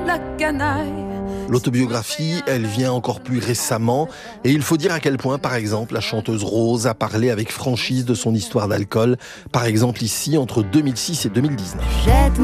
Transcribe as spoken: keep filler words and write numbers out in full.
la canaille. L'autobiographie, elle vient encore plus récemment. Et il faut dire à quel point, par exemple, la chanteuse Rose a parlé avec franchise de son histoire d'alcool. Par exemple ici, entre deux mille six et deux mille dix-neuf.